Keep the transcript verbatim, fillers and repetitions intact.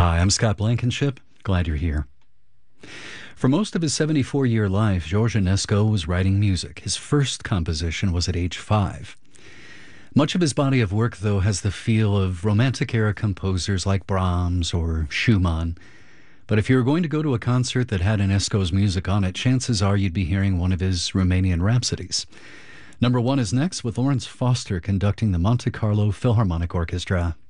Hi, I'm Scott Blankenship. Glad you're here. For most of his seventy-four-year life, George Enesco was writing music. His first composition was at age five. Much of his body of work, though, has the feel of Romantic-era composers like Brahms or Schumann. But if you were going to go to a concert that had Enesco's music on it, chances are you'd be hearing one of his Romanian Rhapsodies. Number one is next, with Lawrence Foster conducting the Monte Carlo Philharmonic Orchestra.